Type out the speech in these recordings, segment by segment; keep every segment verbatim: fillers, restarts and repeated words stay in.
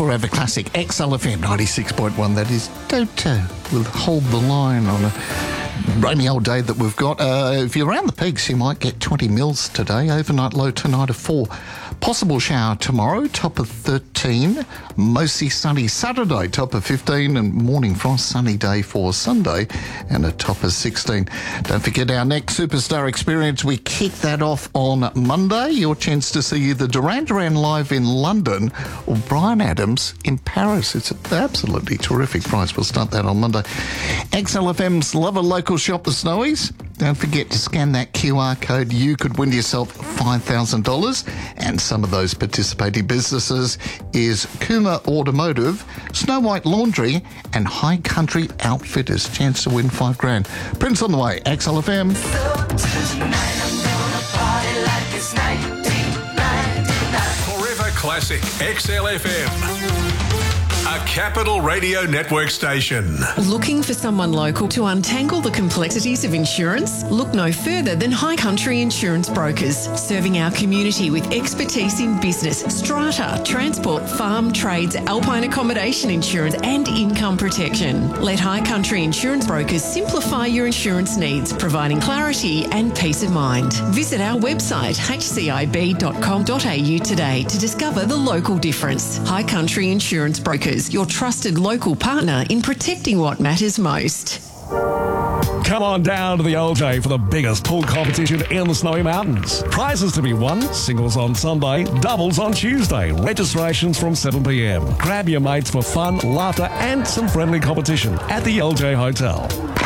Forever Classic, X L F M ninety-six point one. That is Toto will hold the line on a rainy old day that we've got. Uh, if you're around the peaks, you might get twenty mils today. Overnight low tonight of four. Possible shower tomorrow, top of thirteen. Mostly sunny Saturday, top of fifteen. And morning frost, sunny day for Sunday, and a top of sixteen. Don't forget our next Superstar Experience. We kick that off on Monday. Your chance to see either Duran Duran live in London or Bryan Adams in Paris. It's an absolutely terrific price. We'll start that on Monday. X L F M's Love a Local Shop, the Snowies. Don't forget to scan that Q R code. You could win yourself five thousand dollars. And some of those participating businesses is Kuma Automotive, Snow White Laundry, and High Country Outfitters. Chance to win five grand. Prince on the way. X L F M. Forever Classic X L F M. A Capital Radio Network station. Looking for someone local to untangle the complexities of insurance? Look no further than High Country Insurance Brokers, serving our community with expertise in business, strata, transport, farm, trades, alpine accommodation insurance and income protection. Let High Country Insurance Brokers simplify your insurance needs, providing clarity and peace of mind. Visit our website h c i b dot com dot a u today to discover the local difference. High Country Insurance Brokers, your trusted local partner in protecting what matters most. Come on down to the L J for the biggest pool competition in the Snowy Mountains. Prizes to be won, singles on Sunday, doubles on Tuesday. Registrations from seven p m. Grab your mates for fun, laughter and some friendly competition at the L J Hotel.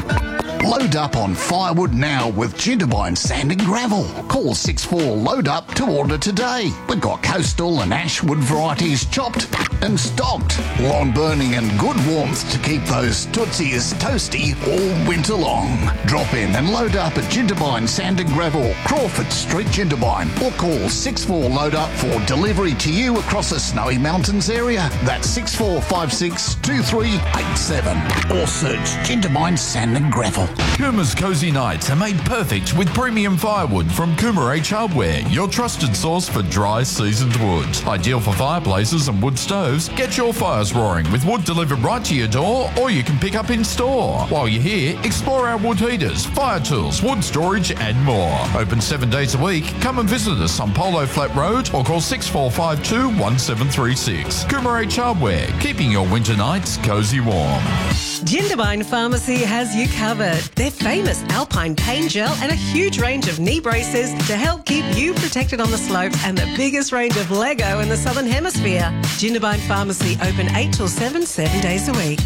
Load up on firewood now with Jindabyne Sand and Gravel. Call six four load up to order today. We've got coastal and ashwood varieties chopped and stocked. Lawn burning and good warmth to keep those tootsies toasty all winter long. Drop in and load up at Jindabyne Sand and Gravel, Crawford Street, Jindabyne, or call six four load up for delivery to you across the Snowy Mountains area. That's six four five six two three eight seven, or search Jindabyne Sand and Gravel. Coomer's Cozy Nights are made perfect with premium firewood from Coomer H Hardware, your trusted source for dry, seasoned wood. Ideal for fireplaces and wood stoves, get your fires roaring with wood delivered right to your door, or you can pick up in store. While you're here, explore our wood heaters, fire tools, wood storage and more. Open seven days a week. Come and visit us on Polo Flat Road or call six four five two one seven three six. Coomer H Hardware, keeping your winter nights cozy warm. Jindabyne Pharmacy has you covered. Their famous Alpine pain gel and a huge range of knee braces to help keep you protected on the slopes, and the biggest range of Lego in the Southern Hemisphere. Jindabyne Pharmacy open eight till seven, seven days a week.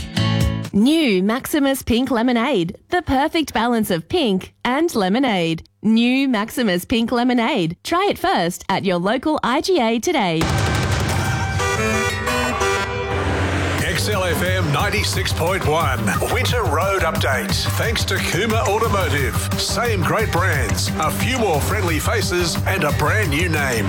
New Maximus Pink Lemonade, the perfect balance of pink and lemonade. New Maximus Pink Lemonade. Try it first at your local I G A today. X L F M ninety-six point one. Winter Road Update. Thanks to Kuma Automotive. Same great brands, a few more friendly faces, and a brand new name.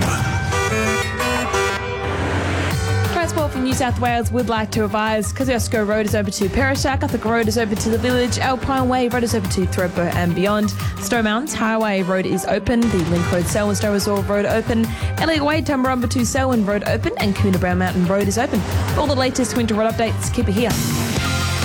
Transport from New South Wales would like to advise Kosciuszko Road is open to Perishack, Uthaka Road is open to the village, Alpine Way Road is open to Thredbo and beyond. Stowe Mountains Highway Road is open, the Link Road Selwyn Stowe Reserve Road open, Elliot Way Tumbarumba to Selwyn Road open, and Coonabrow Mountain Road is open. For all the latest winter road updates, keep it here.